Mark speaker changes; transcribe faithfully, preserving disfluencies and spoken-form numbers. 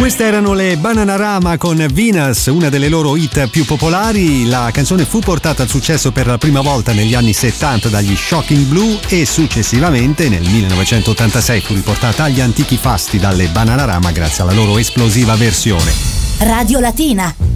Speaker 1: Queste erano le Bananarama con Venus, una delle loro hit più popolari. La canzone fu portata al successo per la prima volta negli anni settanta dagli Shocking Blue e successivamente nel millenovecentottantasei fu riportata agli antichi fasti dalle Bananarama grazie alla loro esplosiva versione.
Speaker 2: Radio Latina.